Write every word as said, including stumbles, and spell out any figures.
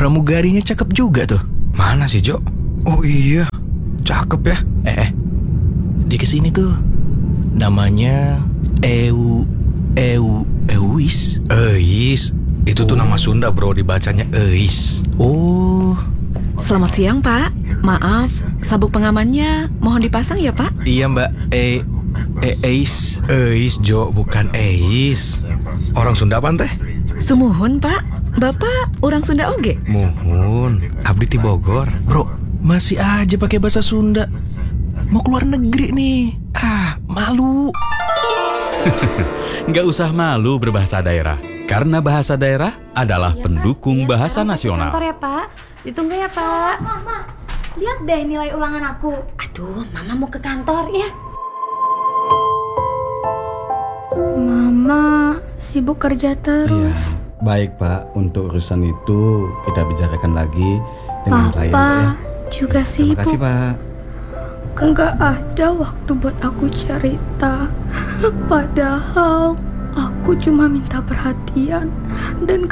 pramugarinya cakep juga tuh. Mana sih, Jo? Oh iya, cakep ya. Eh, eh. Dia kesini tuh. Namanya Eu Eu Euis. Eis. Itu tuh nama Sunda, bro, dibacanya Eis. Oh. Selamat siang, Pak. Maaf, sabuk pengamannya mohon dipasang ya, Pak? Iya, Mbak. E E Eis. Eis, Jo, bukan Eis. Orang Sunda apa teh? Sumuhun, Pak. Bapak orang Sunda oge? Muhun, abdi ti Bogor. Bro, masih aja pakai bahasa Sunda. Mau keluar negeri nih. Ah, malu. Nggak usah malu berbahasa daerah, karena bahasa daerah adalah Ya, pendukung Pak. bahasa Ya, nasional. Kantor ya, Pak. Ditunggu ya, Pak. Mama, lihat deh nilai ulangan aku. Aduh, Mama mau ke kantor ya. Mama sibuk kerja terus. Iya, baik Pak. Untuk urusan itu kita bicarakan lagi dengan klien Pak Papa ya. juga Terima sibuk. kasih Pak. Enggak ada waktu buat aku cerita. Padahal aku cuma minta perhatian dan